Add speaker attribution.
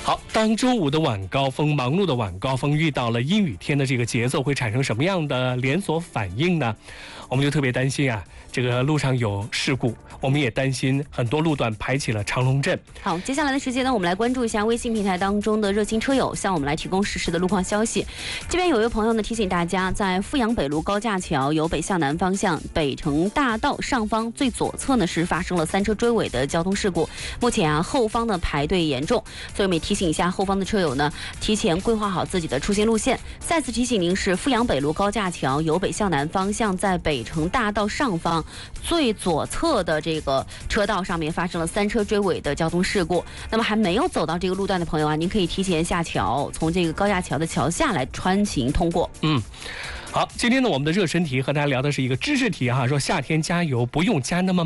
Speaker 1: 好，当周五的晚高峰，忙碌的晚高峰遇到了阴雨天的这个节奏，会产生什么样的连锁反应呢？我们就特别担心啊，这个路上有事故，我们也担心很多路段排起了长龙阵。
Speaker 2: 好，接下来的时间呢，我们来关注一下微信平台当中的热心车友向我们来提供实时的路况消息。这边有一位朋友呢提醒大家，在富阳北路高架桥由北向南方向北城大道上方最左侧呢是发生了3车追尾的交通事故，目前啊后方呢排队严重，所以我们也提醒一下后方的车友呢，提前规划好自己的出行路线。再次提醒您是富阳北路高架桥由北向南方向在北城大道上方最左侧的这个车道上面发生了3车追尾的交通事故。那么还没有走到这个路段的朋友啊，您可以提前下桥，从这个高架桥的桥下来穿行通过。
Speaker 1: 好，今天呢我们的热身题和大家聊的是一个知识题哈，说夏天加油不用加那么